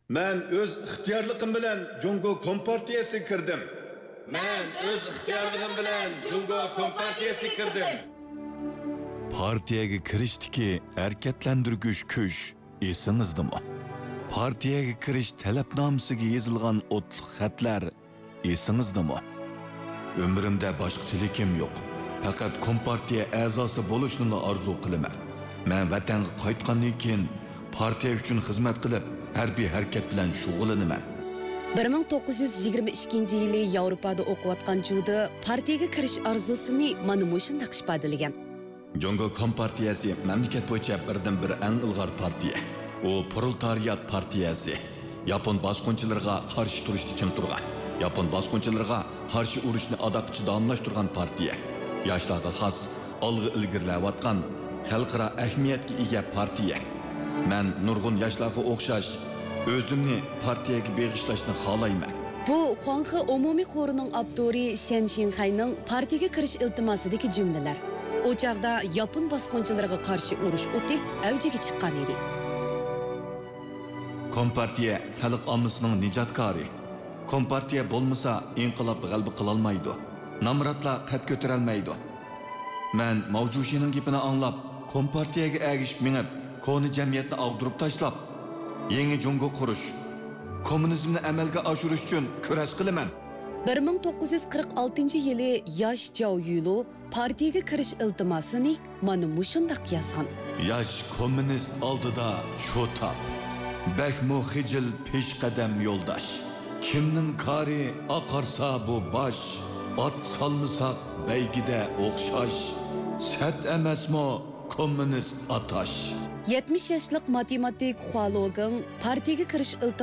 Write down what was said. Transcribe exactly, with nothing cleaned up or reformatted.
Men öz ixtiyorligim bilan Jungo Kompartiyasiga kirdim. Men öz ixtiyorligim bilan Jungo Kompartiyasiga kirdim. Partiyaga kirishdiki harakatlantirgich kuch esingizdami? Partiyaga kirish talabnomasiga yozilgan o'tliq xatlar esingizdami? Umrimda boshqa tilakim yo'q. Faqat Kompartiya a'zosi bo'lishni orzu qilaman. Men vatanga qaytgandan keyin partiya uchun xizmat qilib, harbiy harakat bilan shug'ullanaman. bir ming to'qqiz yuz yigirma ikkinchi yili Yevropada o'qiyotgan Juda partiyaga kirish orzusini mana shunday ifodalagan. Jungo Kompartiyasi mamlakat bo'yicha birdan bir eng ilg'or partiya. U proletariat partiyasi. Yapon bosqinchilariga qarshi turishni ching turgan. Yapon bosqinchilariga qarshi urushni adoqchi davomlashtirgan partiya. Yoshlarga xos olg'a ilgirlayotgan xalqaro ahamiyatga ega partiya. Men nurg'un yoshlarga o'xshash o'zimni partiyaga beg'ishlashni xohlayman. Bu Xuanxe umumiy xorining abdori Shen Xinhayning partiyaga kirish iltimosidagi jumlalar. O chaqda Yapon bosqinchilariga qarshi urush o'ti avjiga chiqqan edi. Kompartiya xalq ommasining nijotkori. Kompartiya bo'lmasa inqilob g'alaba qila olmaydi. Namratlar qad ko'tara olmaydi. Men Mavjushining gapini anglab, Kompartiyaga ergishib minib, koni jamiyatni ag'dirib tashlab, yangi Jungo qurish, kommunizmni amalga oshirish uchun kurash qilaman. bir ming to'qqiz yuz qirq oltinchi yili yosh Zhao Yulo partiyaga kirish iltimosini mana shunday yozgan. Yosh kommunist oldida shu tap. Bakmu xijil peshqadam yo'ldosh. Kimning kari oqarsa bu bosh, ot solmasak baygida o'xshash. Sat emasmi kommunist atash. yetmish yoshlik matematik Hua Logang partiyaga kirish iltimosini